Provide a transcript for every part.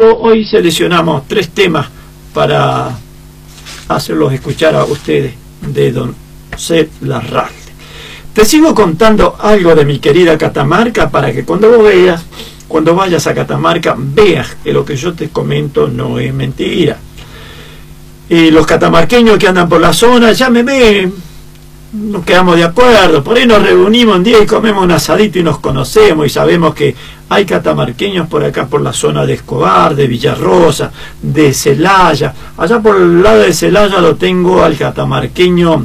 pero hoy seleccionamos 3 temas para hacerlos escuchar a ustedes de don C. Larralde. Te sigo contando algo de mi querida Catamarca para que cuando vayas a Catamarca, veas que lo que yo te comento no es mentira. Y los catamarqueños que andan por la zona, llámeme, nos quedamos de acuerdo, por ahí nos reunimos un día y comemos un asadito y nos conocemos y sabemos que hay catamarqueños por acá, por la zona de Escobar, de Villarrosa, de Celaya. Allá por el lado de Celaya lo tengo al catamarqueño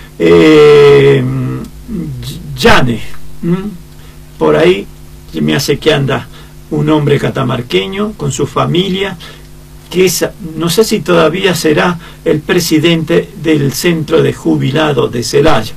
Llanes. Por ahí me hace que anda un hombre catamarqueño con su familia, que es, no sé si todavía será el presidente del centro de jubilados de Celaya.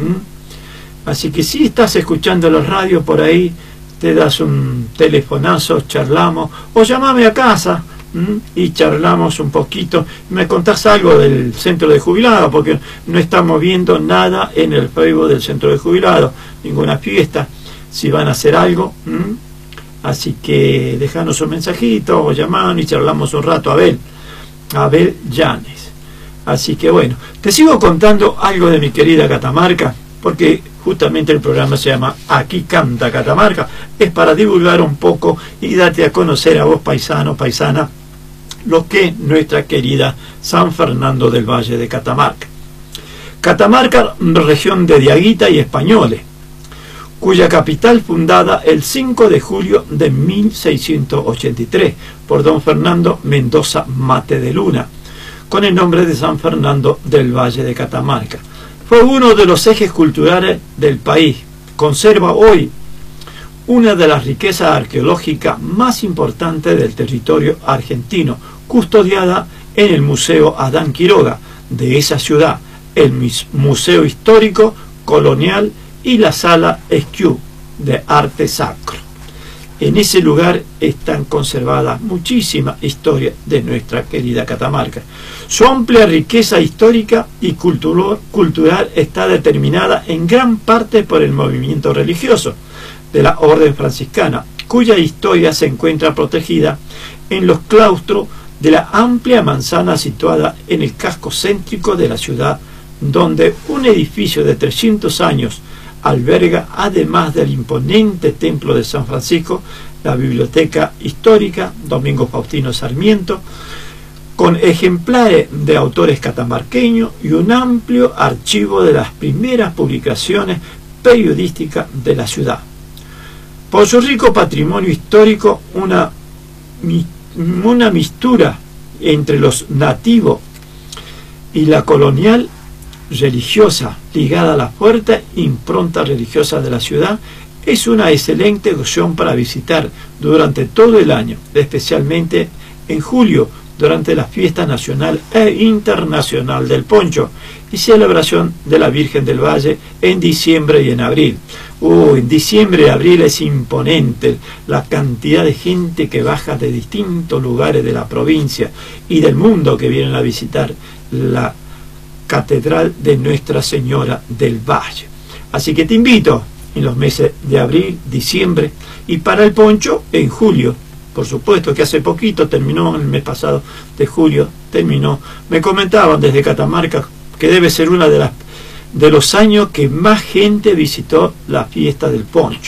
Así que si estás escuchando los radios por ahí, te das un telefonazo, charlamos, o llamame a casa y charlamos un poquito, me contás algo del centro de jubilados, porque no estamos viendo nada en el Facebook del centro de jubilados, ninguna fiesta, si van a hacer algo. Así que dejanos un mensajito o llamanos y charlamos un rato. Abel Llanes. Así que bueno, te sigo contando algo de mi querida Catamarca, porque justamente el programa se llama Aquí Canta Catamarca. Es para divulgar un poco y darte a conocer a vos, paisano, paisana, lo que es nuestra querida San Fernando del Valle de Catamarca. Catamarca, región de Diaguita y españoles, cuya capital fundada el 5 de julio de 1683 por don Fernando Mendoza Mate de Luna, con el nombre de San Fernando del Valle de Catamarca. Fue uno de los ejes culturales del país. Conserva hoy una de las riquezas arqueológicas más importantes del territorio argentino, custodiada en el Museo Adán Quiroga de esa ciudad, el Museo Histórico Colonial y la Sala Esquiú de Arte Sacro. En ese lugar están conservadas muchísimas historias de nuestra querida Catamarca. Su amplia riqueza histórica y cultural está determinada en gran parte por el movimiento religioso de la Orden Franciscana, cuya historia se encuentra protegida en los claustros de la amplia manzana situada en el casco céntrico de la ciudad, donde un edificio de 300 años alberga, además del imponente templo de San Francisco, la biblioteca histórica Domingo Faustino Sarmiento, con ejemplares de autores catamarqueños y un amplio archivo de las primeras publicaciones periodísticas de la ciudad. Por su rico patrimonio histórico, una mistura entre los nativos y la colonial religiosa, ligada a la fuerte impronta religiosa de la ciudad, es una excelente opción para visitar durante todo el año, especialmente en julio, durante la fiesta nacional e internacional del poncho y celebración de la Virgen del Valle en diciembre y en abril. En diciembre y abril es imponente la cantidad de gente que baja de distintos lugares de la provincia y del mundo que vienen a visitar la Catedral de Nuestra Señora del Valle. Así que te invito en los meses de abril, diciembre, y para el poncho en julio. Por supuesto que hace poquito terminó, el mes pasado de julio terminó. Me comentaban desde Catamarca que debe ser una de los años que más gente visitó la fiesta del poncho.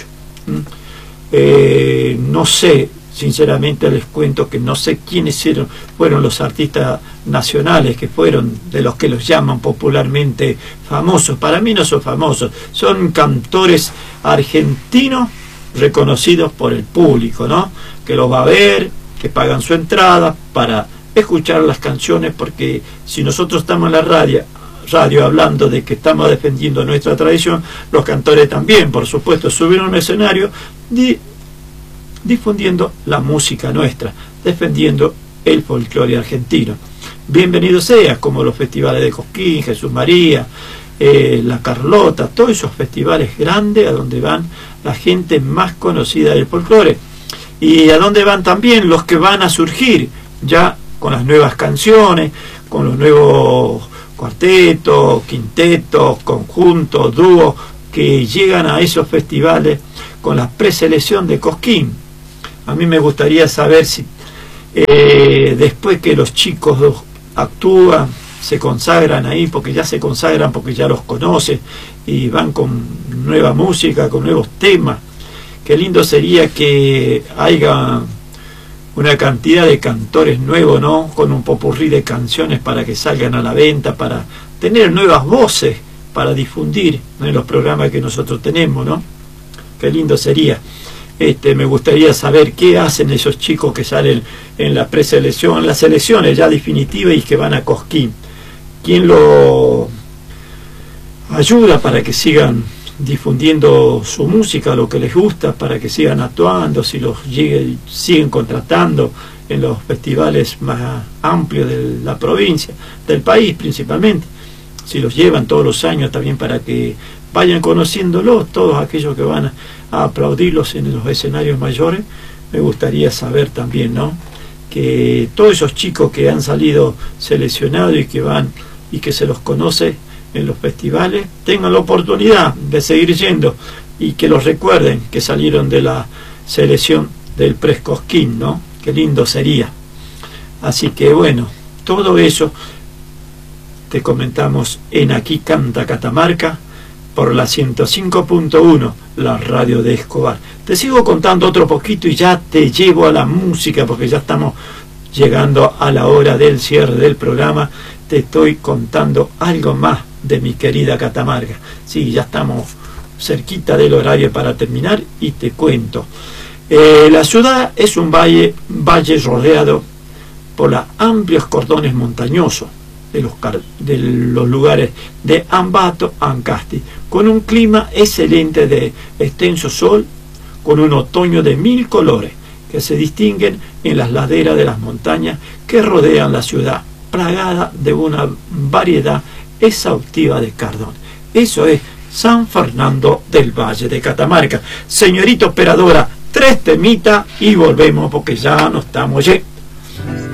No sé, sinceramente les cuento que no sé quiénes fueron los artistas nacionales que fueron, de los que los llaman popularmente famosos. Para mí no son famosos, son cantores argentinos reconocidos por el público, ¿no? Que los va a ver, que pagan su entrada para escuchar las canciones, porque si nosotros estamos en la radio hablando de que estamos defendiendo nuestra tradición, los cantores también, por supuesto, subieron a un escenario difundiendo la música nuestra, defendiendo el folclore argentino. Bienvenido sea, como los festivales de Cosquín, Jesús María, La Carlota, todos esos festivales grandes a donde van la gente más conocida del folclore, y a donde van también los que van a surgir ya con las nuevas canciones, con los nuevos cuartetos, quintetos, conjuntos, dúos que llegan a esos festivales con la preselección de Cosquín. A mí me gustaría saber si Después que los chicos actúan, se consagran ahí, porque ya se consagran, porque ya los conocen, y van con nueva música, con nuevos temas. Qué lindo sería que haya una cantidad de cantores nuevos, ¿no? Con un popurrí de canciones para que salgan a la venta, para tener nuevas voces, para difundir, ¿no?, en los programas que nosotros tenemos, ¿no? Qué lindo sería. Me gustaría saber qué hacen esos chicos que salen en la preselección, las selecciones ya definitivas y que van a Cosquín. ¿Quién lo ayuda para que sigan difundiendo su música, lo que les gusta, para que sigan actuando, si los siguen contratando en los festivales más amplios de la provincia, del país principalmente, si los llevan todos los años también para que vayan conociéndolos, todos aquellos que van a aplaudirlos en los escenarios mayores? Me gustaría saber también, ¿no?, que todos esos chicos que han salido seleccionados y que van y que se los conoce en los festivales tengan la oportunidad de seguir yendo y que los recuerden que salieron de la selección del Prescosquín, ¿no? Qué lindo sería. Así que bueno, todo eso te comentamos en Aquí Canta Catamarca por la 105.1, la radio de Escobar. Te sigo contando otro poquito y ya te llevo a la música, porque ya estamos llegando a la hora del cierre del programa. Te estoy contando algo más de mi querida Catamarca. Sí, ya estamos cerquita del horario para terminar y te cuento. La ciudad es un valle rodeado por los amplios cordones montañosos de los lugares de Ambato a Ancasti, con un clima excelente de extenso sol, con un otoño de 1000 colores que se distinguen en las laderas de las montañas que rodean la ciudad, plagada de una variedad exhaustiva de cardón. Eso es San Fernando del Valle de Catamarca. Señorita operadora, 3 temitas y volvemos porque ya no estamos yendo.